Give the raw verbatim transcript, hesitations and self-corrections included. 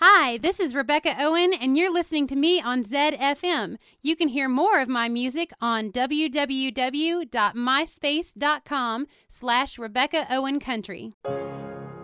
Hi, this is Rebecca Owen, and you're listening to me on Zed F M. You can hear more of my music on www.myspace.com slash Rebecca Owen Country.